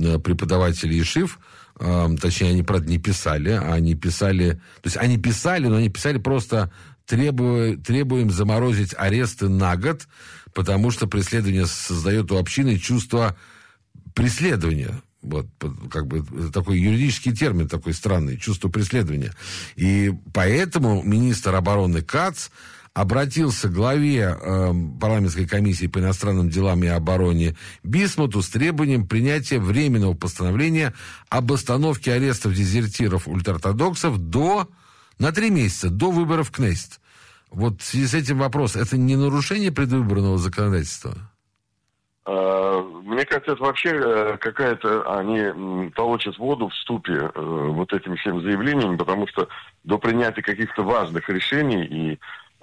преподаватели ешив, точнее, они, правда, не писали, они писали, то есть они писали, но они писали просто требуем заморозить аресты на год, потому что преследование создает у общины чувство преследования. Вот, как бы, такой юридический термин такой странный, чувство преследования. И поэтому министр обороны Кац обратился к главе парламентской комиссии по иностранным делам и обороне Бисмуту с требованием принятия временного постановления об остановке арестов дезертиров-ультраортодоксов на 3 месяца, до выборов в Кнессет. Вот в связи с этим вопрос, это не нарушение предвыборного законодательства? Мне кажется, это вообще какая-то... Они толочат воду в ступе вот этим всем заявлениями, потому что до принятия каких-то важных решений и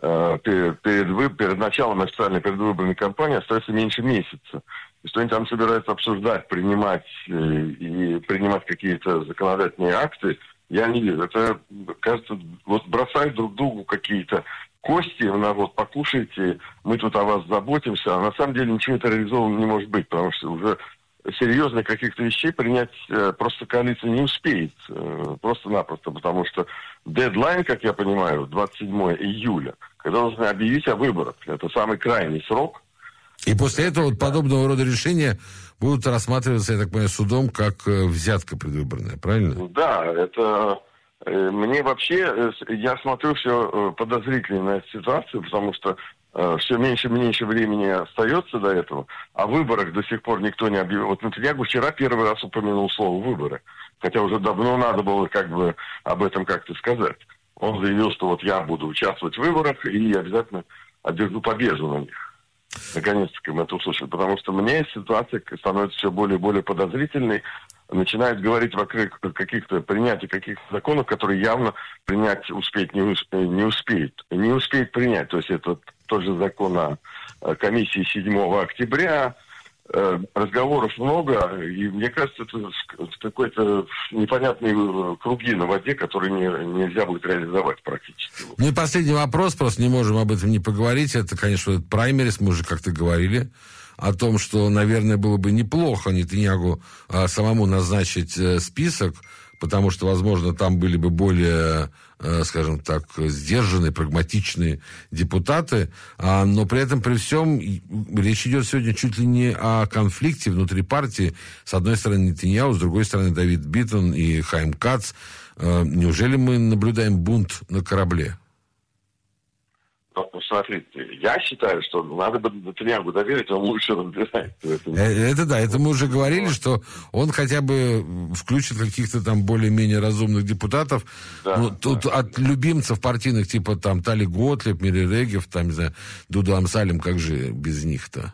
перед началом официальной предвыборной кампании остается меньше месяца. И что они там собираются обсуждать, принимать какие-то законодательные акты, я не вижу. Это, кажется, вот бросают друг другу какие-то кости, вот покушайте, мы тут о вас заботимся, а на самом деле ничего это реализовано не может быть, потому что уже серьезных каких-то вещей принять просто коалиция не успеет, просто-напросто, потому что дедлайн, как я понимаю, 27 июля, когда должны объявить о выборах. Это самый крайний срок. И после этого вот подобного рода решения будут рассматриваться, я так понимаю, судом как взятка предвыборная, правильно? Да, это... Мне вообще, я смотрю все подозрительно на эту ситуацию, потому что все меньше и меньше времени остается до этого, о выборах до сих пор никто не объявил. Вот Нетаньяху вчера первый раз упомянул слово «выборы», хотя уже давно надо было как бы об этом как-то сказать. Он заявил, что вот я буду участвовать в выборах и обязательно одержу победу на них. Наконец-таки мы это услышали, потому что мне ситуация становится все более и более подозрительной. Начинает говорить вокруг принятия каких-то законов, которые явно принять успеть не успеет принять. То есть это тот же закон о комиссии 7 октября. Разговоров много, и мне кажется, это какой-то непонятные круги на воде, которые нельзя будет реализовать практически. Ну и последний вопрос, просто не можем об этом не поговорить. Это, конечно, праймерис, мы уже как-то говорили о том, что, наверное, было бы неплохо Нетаньяху самому назначить список, потому что, возможно, там были бы более, скажем так, сдержанные, прагматичные депутаты, но при этом, при всем, речь идет сегодня чуть ли не о конфликте внутри партии. С одной стороны Нетаньяху, с другой стороны Давид Биттен и Хайм Кац. Неужели мы наблюдаем бунт на корабле? Смотрите, я считаю, что надо бы Нетаньяху доверить, он лучше разбирается. Это да, это мы уже говорили, что он хотя бы включит каких-то там более-менее разумных депутатов. Да, ну, тут от любимцев партийных, типа там Тали Готлиб, Мири Регев, там, не знаю, Дуду Амсалем, как же без них-то?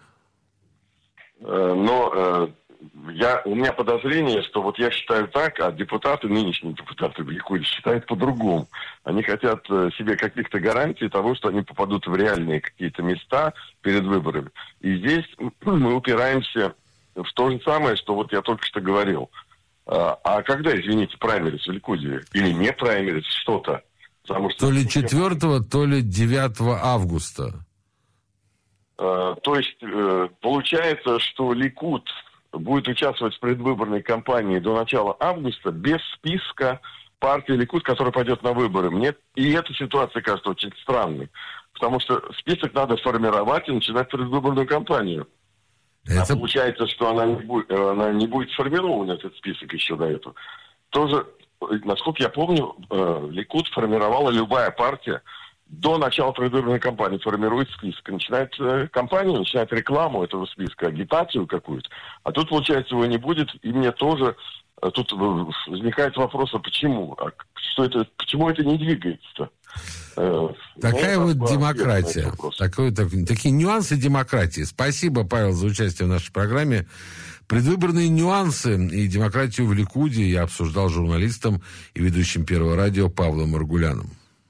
У меня подозрение, что вот я считаю так, а депутаты, нынешние депутаты в Ликуде считают по-другому. Они хотят себе каких-то гарантий того, что они попадут в реальные какие-то места перед выборами. И здесь мы упираемся в то же самое, что вот я только что говорил. А когда, извините, праймерис в Ликуде? Или не праймерис, что-то? Потому что... То ли 4, то ли 9 августа. То есть получается, что Ликуд будет участвовать в предвыборной кампании до начала августа без списка партии Ликуд, которая пойдет на выборы. Мне и эта ситуация кажется очень странной, потому что список надо формировать и начинать предвыборную кампанию. А получается, что она не будет сформирована, этот список, еще до этого. Тоже, насколько я помню, Ликуд формировала любая партия до начала предвыборной кампании, формирует список, начинает кампанию, начинает рекламу этого списка, агитацию какую-то. А тут, получается, его не будет, и мне тоже тут возникает вопрос, а почему? Почему это не двигается-то? Такая вот демократия. Такие нюансы демократии. Спасибо, Павел, за участие в нашей программе. Предвыборные нюансы и демократию в Ликуде я обсуждал с журналистом и ведущим Первого радио Павлом Маргуляном.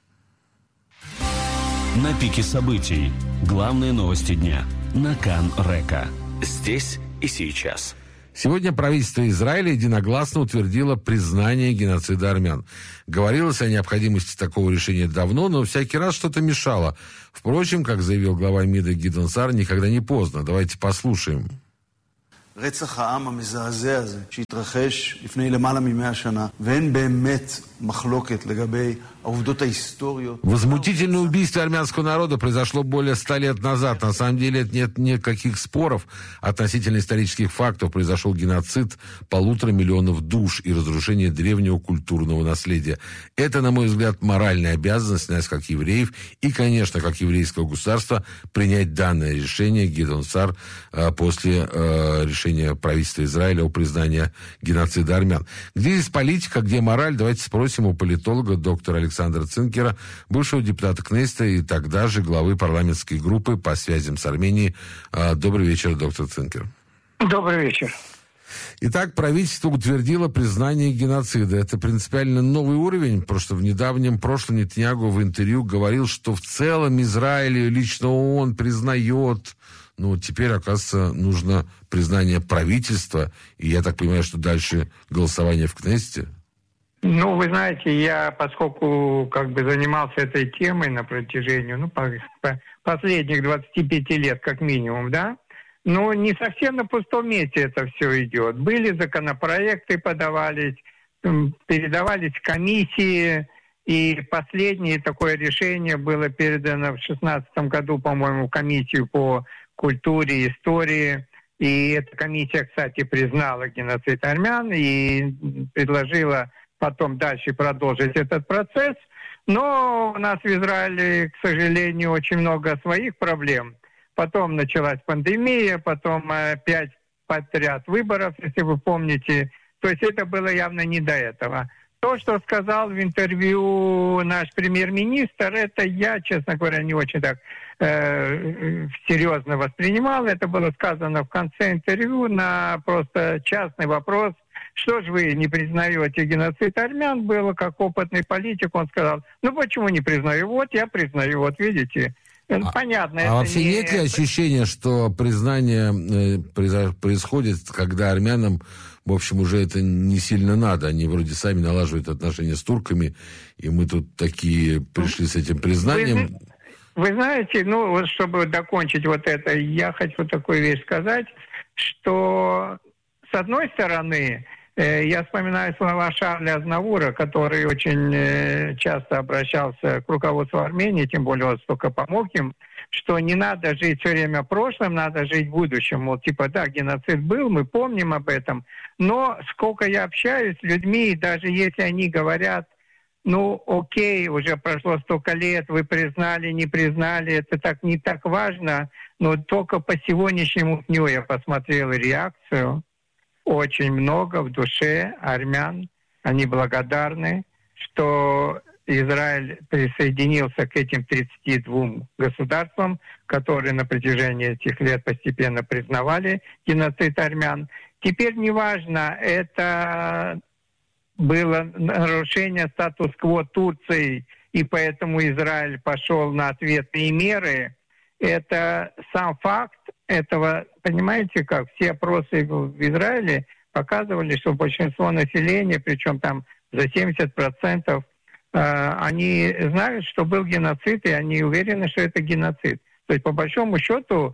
На пике событий. Главные новости дня. На Кан-Река. Здесь и сейчас. Сегодня правительство Израиля единогласно утвердило признание геноцида армян. Говорилось о необходимости такого решения давно, но всякий раз что-то мешало. Впрочем, как заявил глава МИДа Гидеон Саар, никогда не поздно. Давайте послушаем. רצח העם המזעזע הזה שהתרחש לפני למעלה מ100 שנה, ואין באמת מחלוקת לגבי העובדות ההיסטוריות. Возмутительное убийство армянского народа произошло более 100 лет назад. На самом деле нет никаких споров относительно исторических фактов. Произошел геноцид 1,5 миллиона душ и разрушение древнего культурного наследия. Это, на мой взгляд, моральная обязанность нас, как евреев, и, конечно, как еврейского государства, принять данное решение Гидеон Саар после решения правительства Израиля о признании геноцида армян. Где здесь политика, где мораль? Давайте спросим у политолога доктора Александра Цинкера, бывшего депутата Кнессета и тогда же главы парламентской группы по связям с Арменией. Добрый вечер, доктор Цинкер. Добрый вечер. Итак, правительство утвердило признание геноцида. Это принципиально новый уровень, потому что в недавнем прошлом Нетаньяху в интервью говорил, что в целом Израиль, лично он признает. Но теперь, оказывается, нужно признание правительства. И я так понимаю, что дальше голосование в Кнессете. Ну, вы знаете, я, поскольку занимался этой темой на протяжении последних 25 лет, как минимум, да, но не совсем на пустом месте это все идет. Были законопроекты, подавались, передавались комиссии, и последнее такое решение было передано в 2016 году, по-моему, в комиссию по культуре и истории. И эта комиссия, кстати, признала геноцид армян и предложила потом дальше продолжить этот процесс. Но у нас в Израиле, к сожалению, очень много своих проблем. Потом началась пандемия, потом 5 подряд выборов, если вы помните. То есть это было явно не до этого. То, что сказал в интервью наш премьер-министр, это я, честно говоря, не очень так серьезно воспринимал. Это было сказано в конце интервью на просто частный вопрос. Что же вы не признаете геноцид армян? Было как опытный политик, он сказал, ну почему не признаю? Вот я признаю, вот видите. Понятно. А вообще нет ли ощущения, что признание происходит, когда армянам, в общем, уже это не сильно надо? Они вроде сами налаживают отношения с турками, и мы тут такие пришли с этим признанием. Вы знаете, ну вот чтобы докончить вот это, я хочу такую вещь сказать, что с одной стороны, я вспоминаю слова Шарля Азнавура, который очень часто обращался к руководству Армении, тем более он столько помог им, что не надо жить все время прошлым, надо жить будущим. Мол, типа, да, геноцид был, мы помним об этом, но сколько я общаюсь с людьми, даже если они говорят, ну, окей, уже прошло столько лет, вы признали, не признали, это так не так важно, но только по сегодняшнему дню я посмотрел реакцию. Очень много в душе армян. Они благодарны, что Израиль присоединился к этим 32 государствам, которые на протяжении этих лет постепенно признавали геноцид армян. Теперь неважно, это было нарушение статус-кво Турции, и поэтому Израиль пошел на ответные меры. Это сам факт этого, понимаете, как все опросы в Израиле показывали, что большинство населения, причем там за 70%, они знают, что был геноцид, и они уверены, что это геноцид. То есть, по большому счету,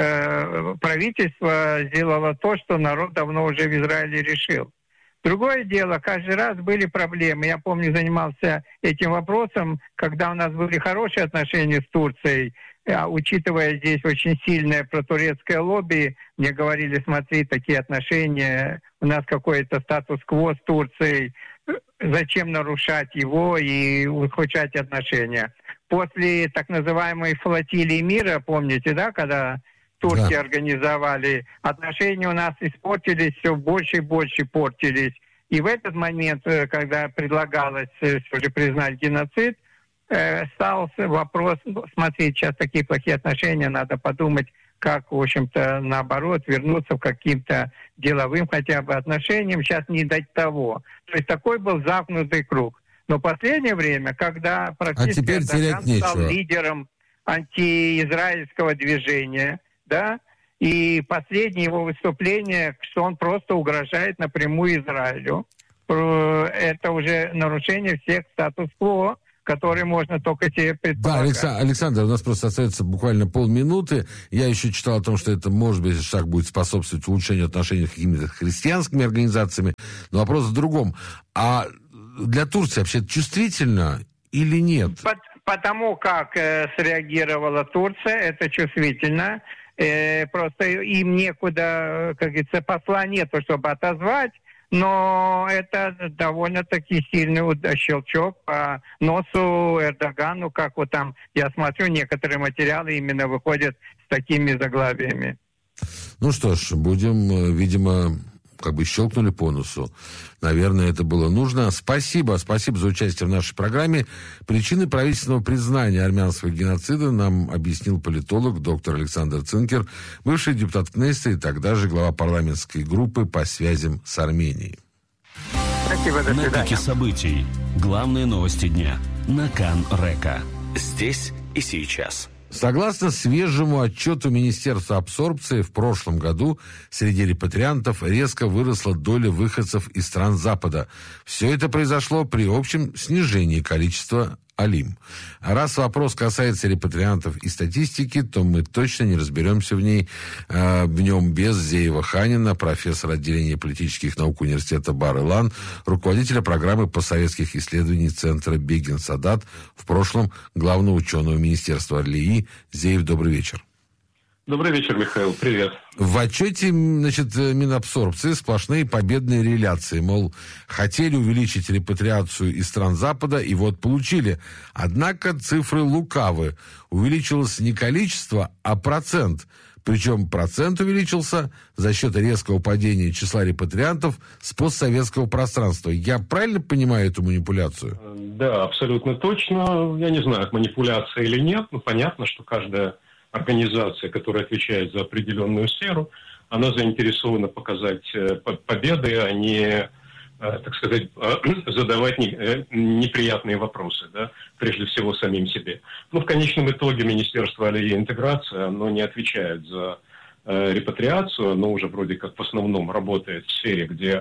правительство сделало то, что народ давно уже в Израиле решил. Другое дело, каждый раз были проблемы. Я помню, занимался этим вопросом, когда у нас были хорошие отношения с Турцией. Учитывая здесь очень сильное протурецкое лобби, мне говорили, смотри, такие отношения, у нас какой-то статус-кво с Турцией, зачем нарушать его и ухудшать отношения. После так называемой флотилии мира, помните, да, когда турки организовали, отношения у нас испортились, все больше и больше портились. И в этот момент, когда предлагалось все же признать геноцид, стал вопрос, смотреть, сейчас такие плохие отношения, надо подумать, как, в общем-то, наоборот, вернуться к каким-то деловым хотя бы отношениям, сейчас не дать того. То есть такой был замкнутый круг. Но в последнее время, когда практически Эрдоган стал лидером антиизраильского движения, да, и последнее его выступление, что он просто угрожает напрямую Израилю, это уже нарушение всех статус-кво, который можно только себе предполагать. Да, Александр, у нас просто остается буквально полминуты. Я еще читал о том, что это, может быть, шаг будет способствовать улучшению отношений с какими-то христианскими организациями. Но вопрос в другом. А для Турции вообще чувствительно или нет? Потому как среагировала Турция, это чувствительно. Просто им некуда, как говорится, посла нету, чтобы отозвать. Но это довольно-таки сильный щелчок по носу Эрдогану, как вот там, я смотрю, некоторые материалы именно выходят с такими заглавиями. Ну что ж, будем, видимо, как бы щелкнули по носу. Наверное, это было нужно. Спасибо за участие в нашей программе. Причины правительственного признания армянского геноцида нам объяснил политолог доктор Александр Цинкер, бывший депутат Кнессета и тогда же глава парламентской группы по связям с Арменией. Спасибо, до свидания. На пике событий. Главные новости дня. На Кан Река. Здесь и сейчас. Согласно свежему отчету Министерства абсорбции, в прошлом году среди репатриантов резко выросла доля выходцев из стран Запада. Все это произошло при общем снижении количества алим. А раз вопрос касается репатриантов и статистики, то мы точно не разберемся в нем без Зеева-Ханина, профессора отделения политических наук университета Бар-Илан, руководителя программы постсоветских исследований Центра Бегин-Садат, в прошлом главного ученого Министерства РЛИ. Зеев, добрый вечер. Добрый вечер, Михаил. Привет. В отчете, Минабсорбции сплошные победные реляции. Мол, хотели увеличить репатриацию из стран Запада, и вот получили. Однако цифры лукавы. Увеличилось не количество, а процент. Причем процент увеличился за счет резкого падения числа репатриантов с постсоветского пространства. Я правильно понимаю эту манипуляцию? Да, абсолютно точно. Я не знаю, манипуляция или нет, но понятно, что каждая организация, которая отвечает за определенную сферу, она заинтересована показать победы, а не, так сказать, задавать неприятные вопросы, да, прежде всего самим себе. Но в конечном итоге Министерство алии и интеграции, оно не отвечает за репатриацию, оно уже вроде как в основном работает в сфере, где,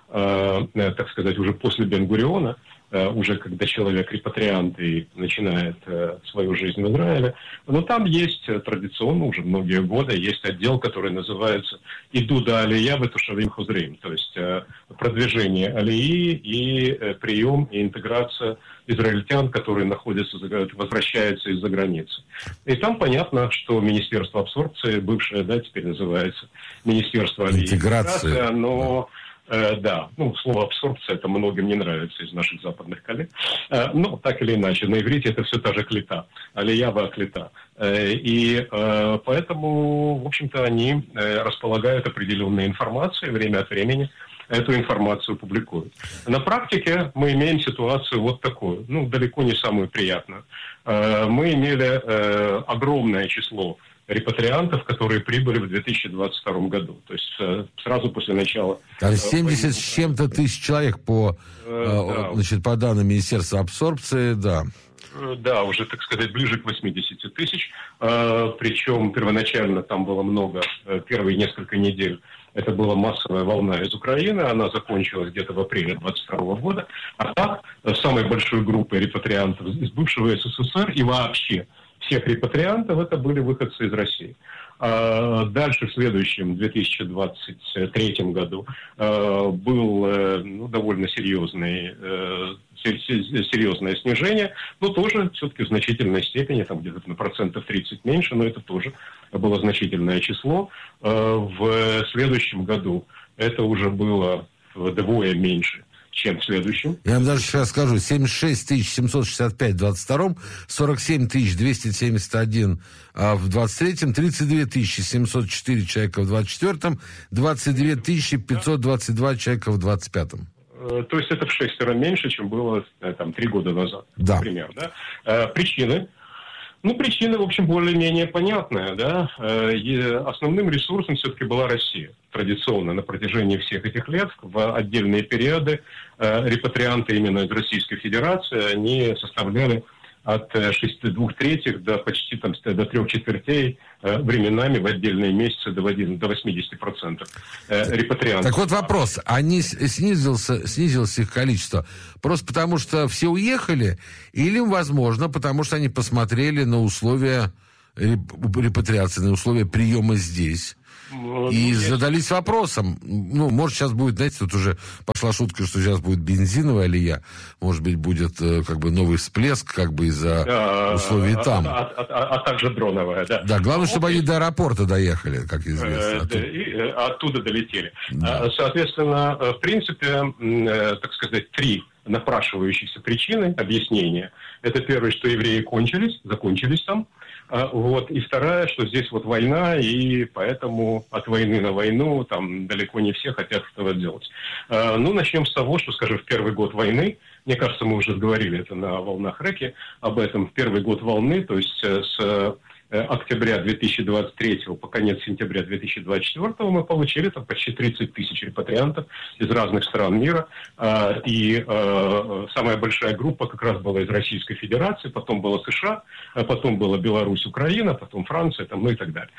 так сказать, уже после Бен-Гуриона, уже когда человек репатриант и начинает свою жизнь в Израиле. Но там есть традиционно уже многие годы, есть отдел, который называется «Идуда алия бетушавим хозрим», то есть продвижение алии и прием и интеграция израильтян, которые возвращаются из-за границы. И там понятно, что Министерство абсорбции, бывшее, да, теперь называется Министерство алии и интеграции, оно... Да, слово абсорбция, это многим не нравится из наших западных коллег. Но так или иначе, на иврите это все та же клита, алиява клита. И поэтому, в общем-то, они располагают определенной информацией, время от времени эту информацию публикуют. На практике мы имеем ситуацию вот такую, далеко не самую приятную. Мы имели огромное число репатриантов, которые прибыли в 2022 году. То есть сразу после начала... Там 70 с чем-то тысяч человек по данным Министерства абсорбции, да. Да, уже, так сказать, ближе к 80 тысяч. Причем первоначально там было много, первые несколько недель. Это была массовая волна из Украины, она закончилась где-то в апреле 2022 года. А так, самой большой группой репатриантов из бывшего СССР и вообще всех репатриантов это были выходцы из России. Дальше, в следующем, 2023 году, был довольно серьезное снижение, но тоже все-таки в значительной степени, там где-то на процентов 30 меньше, но это тоже было значительное число. В следующем году это уже было вдвое меньше, чем в следующем. Я вам даже сейчас скажу, 76 765 в 22-м, 47 271 в 23-м, 32 704 человека в 24-м, 22 522 человека в 25-м. То есть это в 6 раз меньше, чем было 3 года назад, да. Например. Да? Причины? Причина, в общем, более-менее понятная. Да? Основным ресурсом все-таки была Россия. Традиционно на протяжении всех этих лет, в отдельные периоды, репатрианты именно из Российской Федерации, они составляли от 2/3 до почти там, до 3/4 временами в отдельные месяцы до 80% репатриантов. Так вот вопрос, снизилось их количество просто потому, что все уехали, или, возможно, потому что они посмотрели на условия репатриации, на условия приема здесь? И задались вопросом, может, сейчас будет, знаете, тут уже пошла шутка, что сейчас будет бензиновая алия, может быть, будет новый всплеск, из-за условий там. А также дроновая, да. Да, главное, чтобы они до аэропорта доехали, как известно. Оттуда долетели. Да. Соответственно, в принципе, так сказать, 3 напрашивающихся причины объяснения. Это первое, что евреи закончились там. И вторая, что здесь война, и поэтому от войны на войну там далеко не все хотят этого делать. Начнем с того, что, скажем, в первый год войны, мне кажется, мы уже говорили это на волнах Реки, об этом, в первый год волны, то есть с октября 2023 по конец сентября 2024 мы получили там почти 30 тысяч репатриантов из разных стран мира. И самая большая группа как раз была из Российской Федерации, потом была США, потом была Беларусь, Украина, потом Франция и так далее.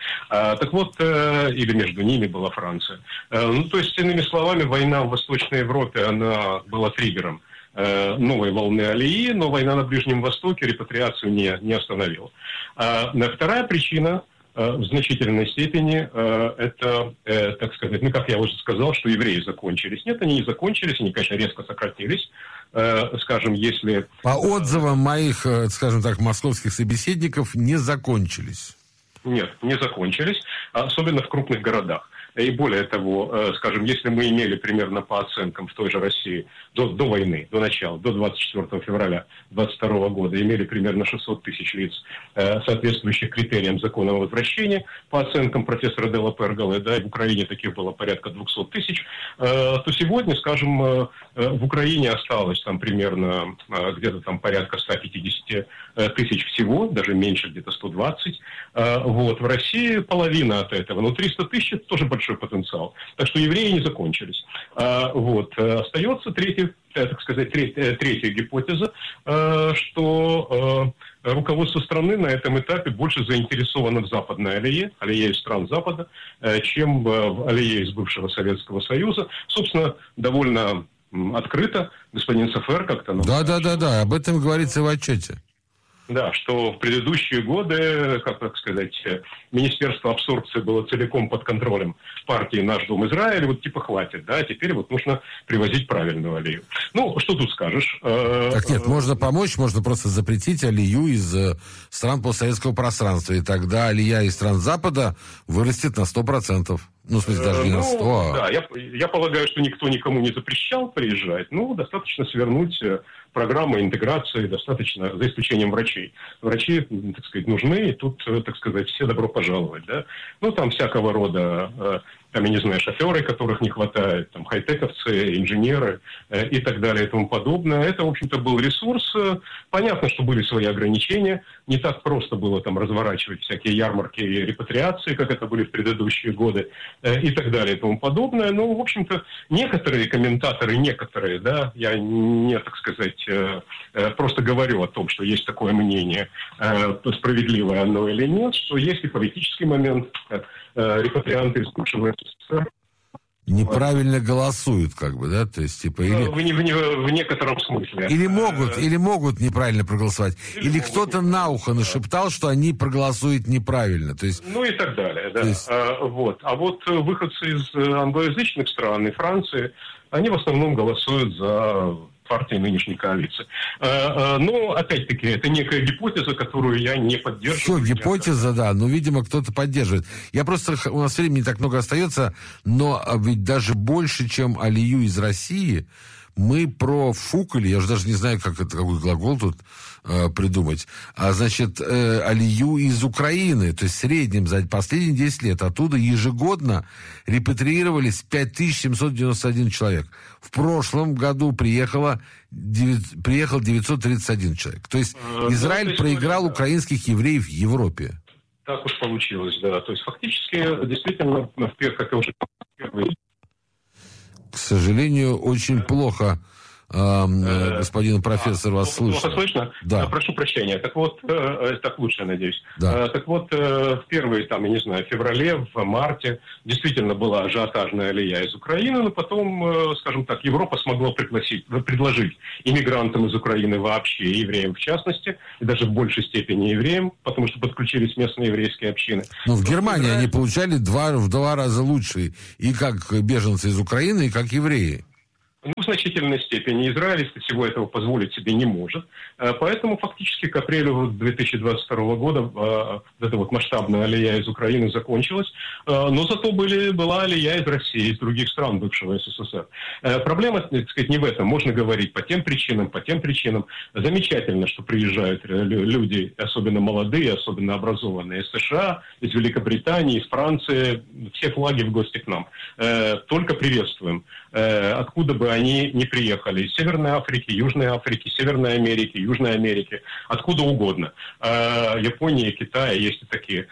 Или между ними была Франция. То есть, иными словами, война в Восточной Европе, она была триггером новой волны алии, но война на Ближнем Востоке репатриацию не остановила. Вторая причина в значительной степени это, так сказать, как я уже сказал, что евреи закончились. Нет, они не закончились, они, конечно, резко сократились. Скажем, если... По отзывам моих, скажем так, московских собеседников, не закончились. Нет, не закончились, особенно в крупных городах. И более того, скажем, если мы имели примерно по оценкам в той же России до войны, до начала, до 24 февраля 2022 года, имели примерно 600 тысяч лиц, соответствующих критериям закона о возвращении, по оценкам профессора Делла Пергалы, и в Украине таких было порядка 200 тысяч, то сегодня, скажем, в Украине осталось там примерно где-то там порядка 150 тысяч всего, даже меньше, где-то 120. В России половина от этого, 300 тысяч – это тоже большой потенциал. Так что евреи не закончились. Остается третья гипотеза, что руководство страны на этом этапе больше заинтересовано в западной алие из стран Запада, чем в алие из бывшего Советского Союза. Собственно, довольно открыто господин Сафер как-то... Да, об этом говорится в отчете. Да, что в предыдущие годы, как сказать, Министерство абсорбции было целиком под контролем партии «Наш Дом Израиль», хватит, да, теперь нужно привозить правильную алию. Что тут скажешь? Так нет, можно помочь, можно просто запретить алию из стран постсоветского пространства, и тогда алия из стран Запада вырастет на 100%. В смысле, даже не на 100. Да, я полагаю, что никто никому не запрещал приезжать. Достаточно свернуть программу интеграции, достаточно, за исключением врачей. Врачи, так сказать, нужны, и тут, так сказать, все добро пожаловать, да. Там всякого рода, шоферы, которых не хватает, хай-тековцы, инженеры и так далее и тому подобное. Это, в общем-то, был ресурс. Понятно, что были свои ограничения. Не так просто было разворачивать всякие ярмарки и репатриации, как это были в предыдущие годы, и так далее и тому подобное. В общем-то, некоторые комментаторы, да, я не, так сказать, просто говорю о том, что есть такое мнение, справедливое оно или нет, что есть и политический момент, репатрианты из бывшего СССР неправильно голосуют, да, то есть, в некотором смысле. Или могут неправильно проголосовать. Или кто-то на ухо нашептал, что они проголосуют неправильно, то есть... и так далее, да. Есть... выходцы из англоязычных стран и Франции, они в основном голосуют за партии нынешней коалиции. Опять-таки, это некая гипотеза, которую я не поддерживаю. Все, гипотеза, да, видимо, кто-то поддерживает. У нас времени не так много остается, но ведь даже больше, чем алию из России, мы профукали, я уже даже не знаю, какой глагол тут придумать, алию из Украины, то есть в среднем за последние 10 лет оттуда ежегодно репатриировались 5791 человек. В прошлом году приехал 931 человек. То есть Израиль проиграл украинских евреев в Европе. Так уж получилось, да. То есть фактически, действительно, как я уже... К сожалению, очень плохо господин профессор, вас слышно. Плохо слышно? Да. Прошу прощения. Так вот, так лучше, я надеюсь. Да. Так вот, в первые, там, я не знаю, в феврале, в марте действительно была ажиотажная алия из Украины, но потом, скажем так, Европа смогла предложить иммигрантам из Украины вообще, евреям в частности, и даже в большей степени евреям, потому что подключились местные еврейские общины. Ну, в Германии они получали в два раза лучше, и как беженцы из Украины, и как евреи. Ну, в значительной степени. Израиль всего этого позволить себе не может. Поэтому фактически к апрелю 2022 года эта вот масштабная алия из Украины закончилась. Но зато была алия из России, из других стран бывшего СССР. Проблема, так сказать, не в этом. Можно говорить по тем причинам. Замечательно, что приезжают люди, особенно молодые, особенно образованные, из США, из Великобритании, из Франции. Все флаги в гости к нам. Только приветствуем. Откуда бы они не приехали, из Северной Африки, Южной Африки, Северной Америки, Южной Америки, откуда угодно. Япония, Китая, есть и такие.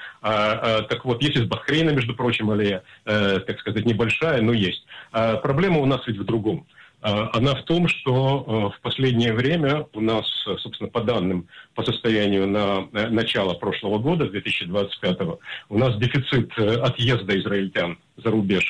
Так вот, есть из Бахрейна, между прочим, алия, так сказать, небольшая, но есть. Проблема у нас ведь в другом. Она в том, что в последнее время у нас, собственно, по данным, по состоянию на начало прошлого года, 2025, у нас дефицит отъезда израильтян за рубеж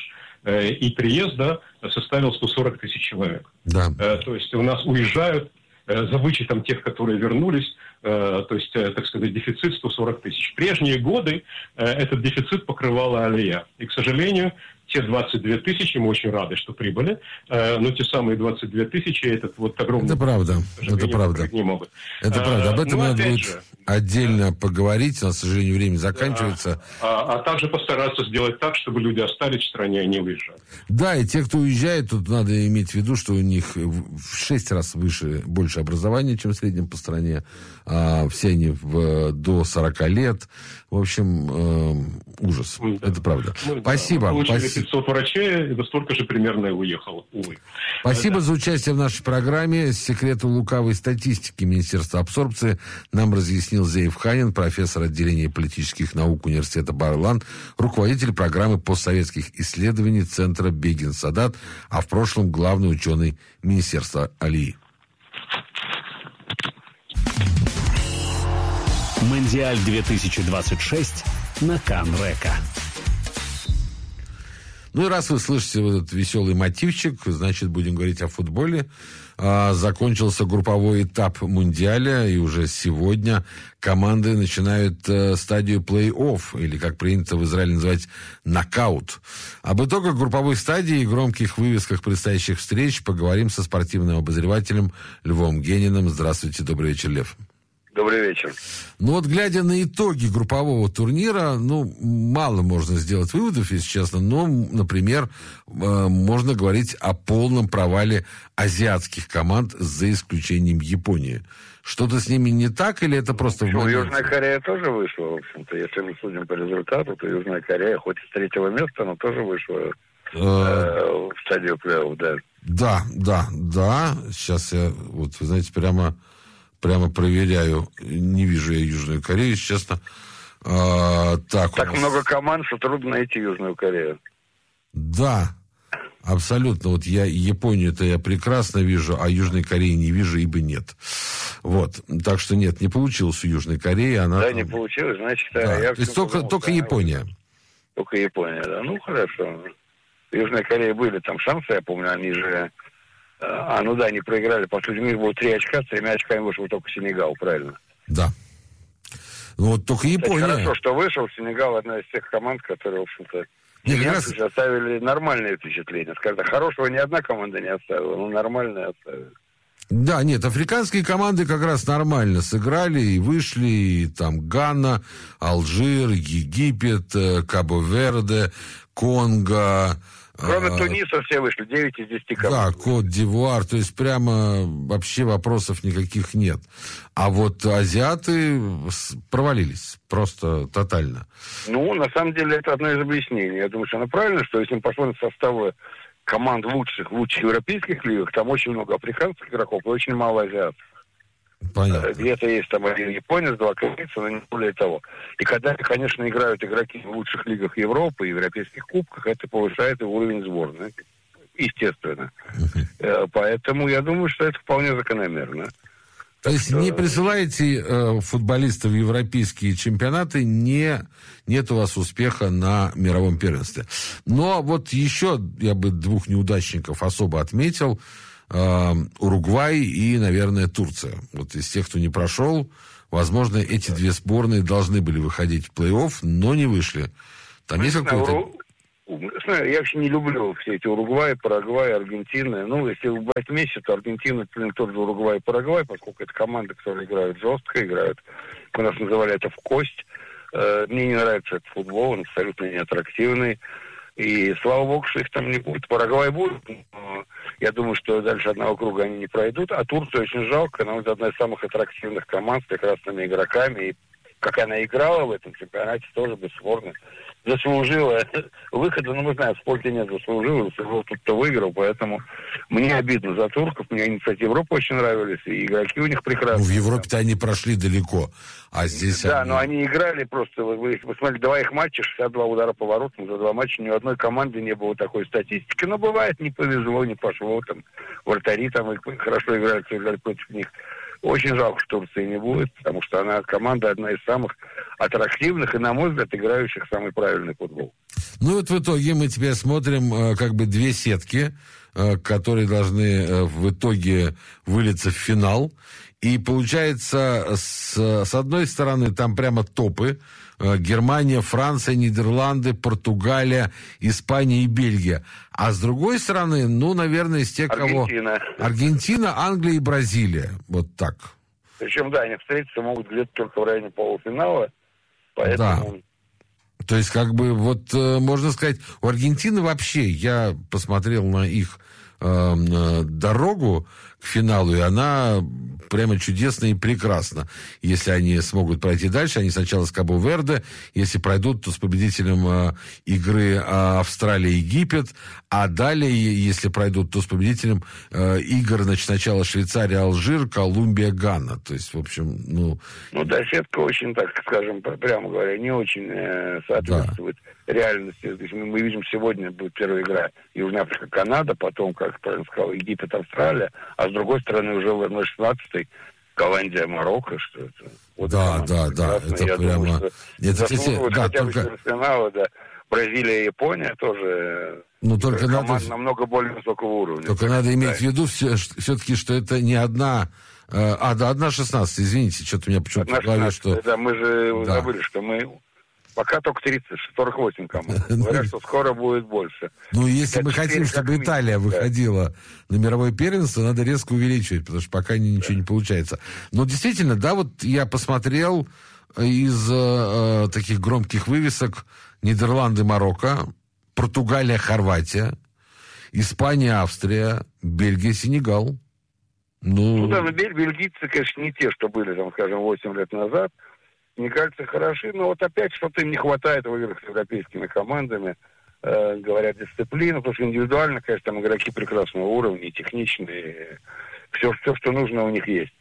и приезда составил 140 тысяч человек. Да. То есть у нас уезжают, за вычетом тех, которые вернулись, то есть, так сказать, дефицит 140 тысяч. В прежние годы этот дефицит покрывала алия. И, к сожалению, те 22 тысячи, мы очень рады, что прибыли, но те самые 22 тысячи, этот вот огромный... Это правда, это правда. Не могут. Это правда, об этом надо будет отдельно поговорить, у нас, к сожалению, время заканчивается. А также постараться сделать так, чтобы люди остались в стране, а не уезжали. Да, и те, кто уезжает, тут надо иметь в виду, что у них в 6 раз больше образования, чем в среднем по стране, все они до 40 лет. В общем, ужас. Да. Это правда. Спасибо. Получили 500 врачей, и столько же примерно и уехало, увы. Спасибо за участие в нашей программе. Секреты лукавой статистики Министерства абсорбции нам разъяснил Зеев Ханин, профессор отделения политических наук Университета Бар-Илан, руководитель программы постсоветских исследований Центра Бегин-Садат, а в прошлом главный ученый Министерства Алии. Мондиаль 2026 на Кан-Река. Ну и раз вы слышите вот этот веселый мотивчик, значит, будем говорить о футболе. Закончился групповой этап Мундиаля, и уже сегодня команды начинают стадию плей-офф, или, как принято в Израиле называть, нокаут. Об итогах групповой стадии и громких вывесках предстоящих встреч поговорим со спортивным обозревателем Львом Гениным. Здравствуйте, добрый вечер, Лев. Добрый вечер. Ну вот, глядя на итоги группового турнира, мало можно сделать выводов, если честно, но, например, можно говорить о полном провале азиатских команд за исключением Японии. Что-то с ними не так, или это просто... Южная Корея тоже вышла, в общем-то. Если мы судим по результату, то Южная Корея, хоть и с 3-го места, но тоже вышла в стадию плей-офф, да. Да. Сейчас я, вы знаете, прямо проверяю. Не вижу я Южную Корею, если честно. Так много команд, что трудно найти Южную Корею. Да, абсолютно. Вот Японию-то я прекрасно вижу, а Южной Кореи не вижу, ибо нет. Вот. Так что нет, не получилось у Южной Кореи. Не получилось, значит... То есть только Япония. Только Япония, да. Ну, хорошо. В Южной Корее были там шансы, я помню, они же... они проиграли. После них было 3 очка, с 3 очками вышел только Сенегал, правильно? Да. Ну, вот только Япония. Кстати, хорошо, что вышел. Сенегал одна из тех команд, которые, в общем-то, оставили нормальное впечатление. Скажем, хорошего ни одна команда не оставила, но нормальное оставили. Да, нет, африканские команды как раз нормально сыграли и вышли, и там Гана, Алжир, Египет, Кабо-Верде, Конго... Кроме Туниса все вышли, 9 из 10 команд. Да, Кот-д'Ивуар, то есть прямо вообще вопросов никаких нет. А вот азиаты провалились просто тотально. На самом деле это одно из объяснений. Я думаю, что оно правильно, что если мы посмотрим составы команд в лучших европейских лигах, там очень много африканских игроков и очень мало азиатов. Понятно. Где-то есть там один японец, 2 корейца, но не более того. И когда, конечно, играют игроки в лучших лигах Европы и европейских кубках, это повышает и уровень сборной. естественно. Поэтому я думаю, что это вполне закономерно. То есть не присылаете футболистов в европейские чемпионаты, нет у вас успеха на мировом первенстве. Но вот еще я бы двух неудачников особо отметил. Уругвай и, наверное, Турция. Вот из тех, кто не прошел, возможно, эти две сборные должны были выходить в плей-офф, но не вышли. Там есть какой-то... Я вообще не люблю все эти Уругвай, Парагвай, Аргентина. Ну, если брать вместе, то Аргентина, тот же Уругвай и Парагвай, поскольку это команды, которые играют жестко, играют, у нас называли это в кость. Мне не нравится этот футбол, он абсолютно неаттрактивный. И слава богу, что их там не будет. Парагвай будет, но я думаю, что дальше одного круга они не пройдут. А Турцию очень жалко, она одна из самых аттрактивных команд с прекрасными игроками. И как она играла в этом чемпионате, тоже бесспорно заслужила выхода. Ну, мы знаем, в спорте нет заслужила тут кто выиграл, поэтому мне обидно за турков. Мне они, кстати, Европа очень нравились, и игроки у них прекрасные. Ну, в Европе-то они прошли далеко, а здесь... Да, но они играли просто, вы посмотрели, 2 их матча, 62 удара по воротам за 2 матча, ни у одной команды не было такой статистики. Но бывает, не повезло, не пошло, там, вратари там хорошо играли против них. Очень жалко, что Турции не будет, потому что она команда одна из самых аттрактивных и, на мой взгляд, играющих самый правильный футбол. Ну вот в итоге мы теперь смотрим как бы две сетки, которые должны в итоге вылиться в финал. И получается, с одной стороны, там прямо топы. Германия, Франция, Нидерланды, Португалия, Испания и Бельгия. А с другой стороны, ну, наверное, из тех, Аргентина. кого... Аргентина, Англия и Бразилия. Вот так. Причем, да, они встретиться могут где-то только в районе полуфинала. Поэтому... Да. То есть, как бы, вот, можно сказать, у Аргентины вообще, я посмотрел на их дорогу к финалу, и она прямо чудесна и прекрасна. Если они смогут пройти дальше, они сначала с Кабо-Верде, если пройдут, то с победителем игры Австралия-Египет, а далее, если пройдут, то с победителем игр, значит, сначала Швейцария-Алжир, Колумбия-Гана. То есть, в общем, ну... Ну да, сетка очень, так скажем, прямо говоря, не очень соответствует реальности. То есть мы видим, сегодня будет первая игра Южная Африка, Канада, потом, как правильно сказал, Египет, Австралия, а с другой стороны уже в 1/16 Голландия, Марокко, что это... Вот да, это я прямо... Думаю, это, хотя только... бы финала, да. Бразилия и Япония тоже... Ну, только надо... намного более высокого уровня. Только надо иметь в виду все-таки, что это не одна... да, 1/16, извините, что-то у меня почему-то в голове, что... Да, мы же забыли, что мы... Пока только 48 команд. Говорят, что скоро будет больше. Ну, если мы хотим, чтобы Италия выходила на мировое первенство, надо резко увеличивать, потому что пока ничего не получается. Но действительно, да, вот я посмотрел из таких громких вывесок: Нидерланды, Марокко, Португалия, Хорватия, Испания, Австрия, Бельгия, Сенегал. Ну да, но бельгийцы, конечно, не те, что были, там, скажем, 8 лет назад. Сенегальцы хороши, но вот опять что-то им не хватает в играх с европейскими командами. Говорят, дисциплина, потому что индивидуально, конечно, там игроки прекрасного уровня, и техничные, все, что нужно у них есть.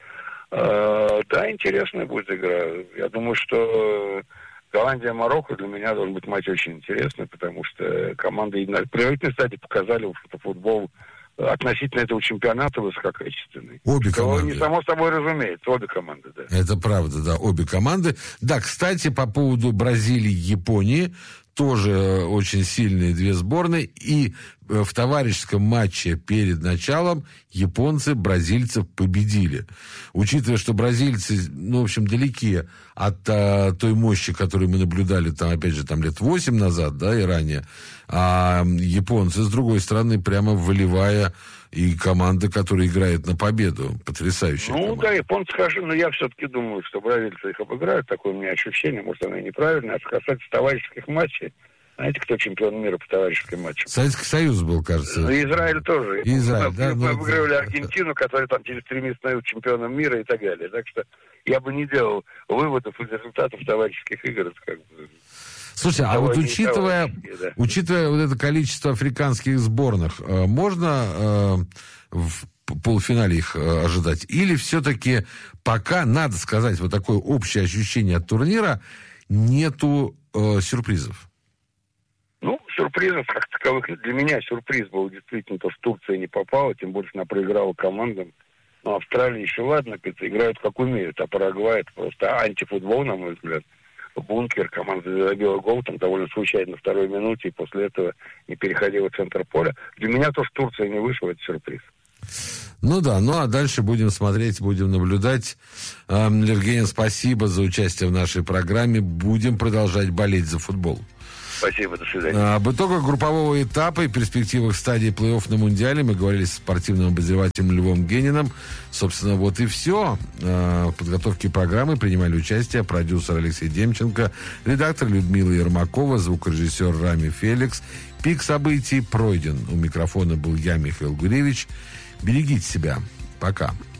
Да, интересная будет игра. Я думаю, что Голландия-Марокко для меня должен быть матч очень интересный, потому что команды на предварительной стадии показали, что футбол относительно этого чемпионата высококачественный. Обе команды. Не само собой разумеется, обе команды, да. Это правда, да, обе команды. Да, кстати, по поводу Бразилии и Японии, тоже очень сильные две сборные. И в товарищеском матче перед началом японцы бразильцев победили. Учитывая, что бразильцы, ну, в общем, далеки от той мощи, которую мы наблюдали, там, опять же, там лет 8 назад, да, и ранее, а японцы, с другой стороны, прямо выливая и команда, которая играет на победу. Потрясающая команда. Да, японцы хорошо, но я все-таки думаю, что бразильцы их обыграют. Такое у меня ощущение, может, оно и неправильное. А что касается товарищеских матчей, знаете, кто чемпион мира по товарищеским матчам? Советский Союз был, кажется. И Израиль тоже. Израиль, да. Мы обыгрывали Аргентину, которая там через 3 месяца становилась чемпионом мира и так далее. Так что я бы не делал выводов из результатов товарищеских игр. Это как бы... Слушай, а вот учитывая вот это количество африканских сборных, можно в полуфинале их ожидать? Или все-таки пока, надо сказать, вот такое общее ощущение от турнира, нету сюрпризов? Ну, сюрпризов как таковых для меня сюрприз был действительно то, что Турция не попала, тем больше она проиграла командам. Но Австралия еще ладно, играют как умеют, а Парагвай это просто антифутбол, на мой взгляд. Бункер, команда забила гол, там довольно случайно на второй минуте, и после этого не переходила в центр поля. Для меня то, что Турция не вышла, это сюрприз. Ну да, ну а дальше будем смотреть, будем наблюдать. Евгений, спасибо за участие в нашей программе. Будем продолжать болеть за футбол. Спасибо, до свидания. Об итогах группового этапа и перспективах стадии плей-офф на Мундиале мы говорили с спортивным обозревателем Львом Гениным. Собственно, вот и все. В подготовке программы принимали участие продюсер Алексей Демченко, редактор Людмила Ермакова, звукорежиссер Рами Феликс. Пик событий пройден. У микрофона был я, Михаил Гуревич. Берегите себя. Пока.